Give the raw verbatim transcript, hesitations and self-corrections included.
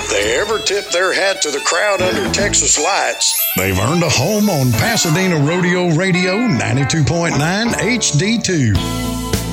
they ever tip their hat to the crowd under Texas lights, they've earned a home on Pasadena Rodeo Radio ninety-two point nine H D two.